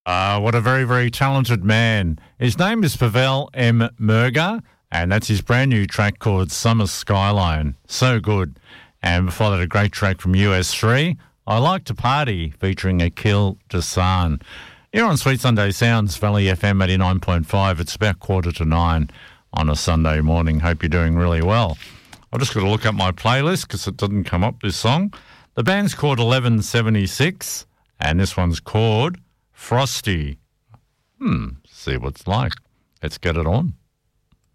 What a very, very talented man. His name is Pavel M. Murga, and that's his brand new track called Summer Skyline. So good. And before that, a great track from US3, I Like to Party, featuring Akil Dasan. Here on Sweet Sunday Sounds, Valley FM 89.5. It's about 8:45 on a Sunday morning. Hope you're doing really well. I've just got to look up my playlist because it didn't come up, this song. The band's called 1176, and this one's called Frosty. See what it's like. Let's get it on.